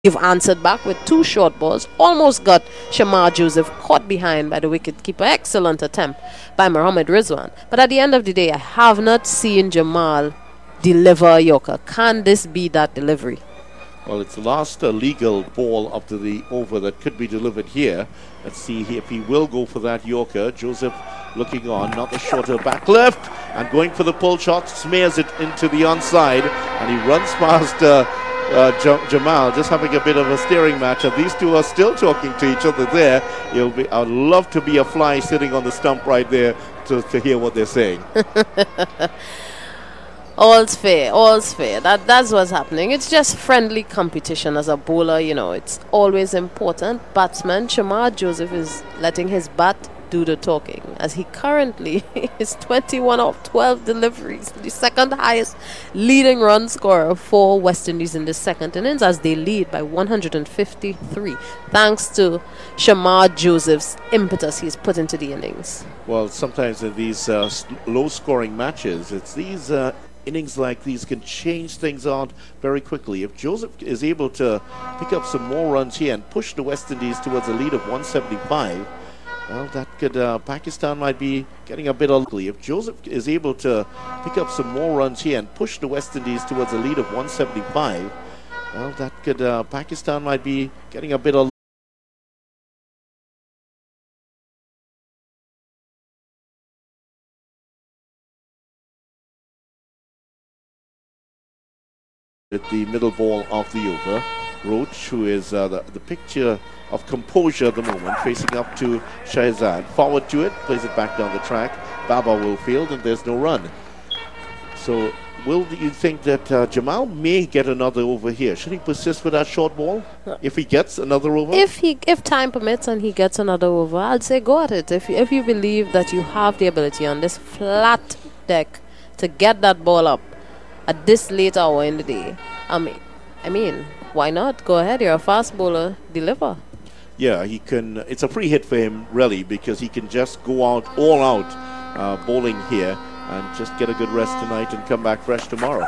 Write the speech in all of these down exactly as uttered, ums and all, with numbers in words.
You've answered back with two short balls. Almost got Shamar Joseph caught behind by the wicketkeeper. Excellent attempt by Mohammad Rizwan. But at the end of the day, I have not seen Jamal deliver a Yorker. Can this be that delivery? Well, it's the last uh, legal ball up to the over that could be delivered here. Let's see if he will go for that Yorker. Joseph looking on, not the shorter back left, and going for the pull shot, smears it into the onside, and he runs past uh, uh, J- Jamal, just having a bit of a staring match. And these two are still talking to each other there. It'll be, I'd love to be a fly sitting on the stump right there to, to hear what they're saying. All's fair, all's fair. That that's what's happening. It's just friendly competition as a bowler, you know. It's always important. Batsman Shamar Joseph is letting his bat do the talking, as he currently is twenty-one of twelve deliveries, the second highest leading run scorer for West Indies in the second innings, as they lead by one hundred fifty-three, thanks to Shamar Joseph's impetus he's put into the innings. Well, sometimes in these uh, low-scoring matches, it's these Uh, innings like these can change things out very quickly. If Joseph is able to pick up some more runs here and push the West Indies towards a lead of one seventy-five, well, that could, uh, Pakistan might be getting a bit ugly. If Joseph is able to pick up some more runs here and push the West Indies towards a lead of one seventy-five, well, that could, uh, Pakistan might be getting a bit ugly. At the middle ball of the over, Roach, who is uh, the, the picture of composure at the moment, facing up to Shahzad. Forward to it, plays it back down the track. Baba will field, and there's no run. So, will you think that uh, Jamal may get another over here? Should he persist with that short ball if he gets another over? If he, if time permits and he gets another over, I'd say go at it. If you, if you believe that you have the ability on this flat deck to get that ball up at this late hour in the day, I mean, I mean, why not? Go ahead, you're a fast bowler, deliver. Yeah, he can. It's a free hit for him, really, because he can just go out, all out, uh, bowling here and just get a good rest tonight and come back fresh tomorrow.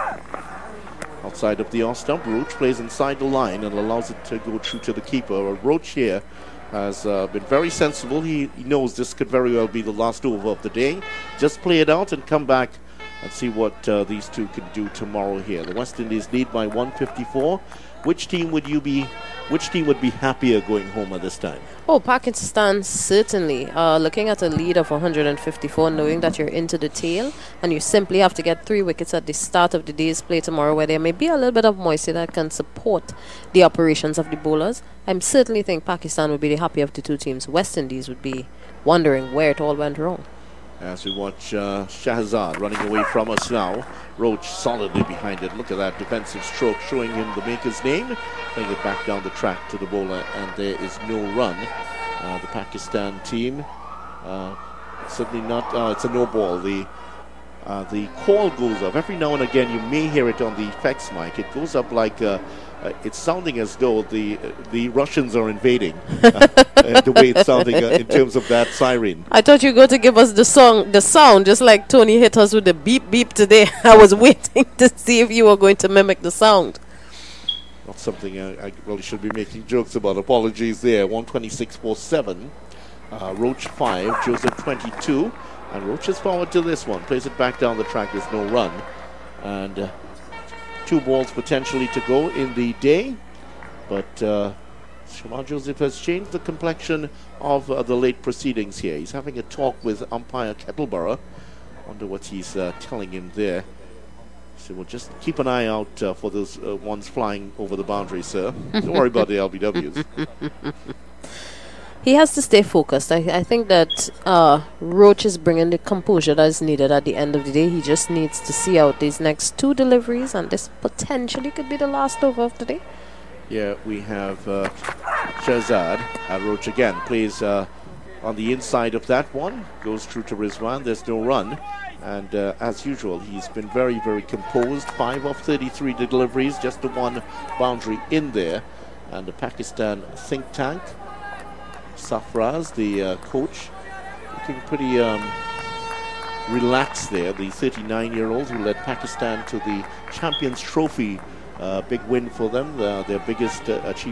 Outside of the off stump, Roach plays inside the line and allows it to go through to the keeper. Roach here has uh, been very sensible. He, he knows this could very well be the last over of the day. Just play it out and come back and see what uh, these two can do tomorrow here. The West Indies lead by one fifty-four. Which team would you be? Which team would be happier going home at this time? Oh, Pakistan certainly. Uh, looking at a lead of one hundred fifty-four, knowing that you're into the tail, and you simply have to get three wickets at the start of the day's play tomorrow, where there may be a little bit of moisture that can support the operations of the bowlers. I certainly think Pakistan would be the happier of the two teams. West Indies would be wondering where it all went wrong. As we watch uh, Shahzad running away from us now. Roach solidly behind it. Look at that defensive stroke showing him the maker's name. Playing it back down the track to the bowler, and there is no run. Uh, the Pakistan team, uh, certainly not, uh, it's a no ball. The uh, the call goes up. Every now and again you may hear it on the effects mic. It goes up like uh, uh, it's sounding as though the uh, the Russians are invading. uh, uh, the way it's sounding uh, in terms of that siren. I thought you were going to give us the song, the sound, just like Tony hit us with the beep beep today. I was waiting to see if you were going to mimic the sound. Not something I, I really should be making jokes about. Apologies there. one twenty-six for seven. Uh, Roach five, Joseph twenty-two. And Roach is forward to this one. Plays it back down the track. There's no run. And uh, two balls potentially to go in the day. But uh, Shamar Joseph has changed the complexion of uh, the late proceedings here. He's having a talk with umpire Kettleborough. Wonder what he's uh, telling him there. So we'll just keep an eye out uh, for those uh, ones flying over the boundary, sir. Don't worry about the L B Ws. He has to stay focused. I, I think that uh, Roach is bringing the composure that is needed at the end of the day. He just needs to see out these next two deliveries, and this potentially could be the last over of the day. Yeah, we have uh, Shahzad. Uh, Roach again plays uh, on the inside of that one. Goes through to Rizwan. There's no run. And uh, as usual, he's been very, very composed. five of thirty-three deliveries, just the one boundary in there. And the Pakistan think tank, Safraz, the uh, coach, looking pretty um, relaxed there. The thirty-nine-year-old who led Pakistan to the Champions Trophy Uh, big win for them, uh, their biggest uh, achievement.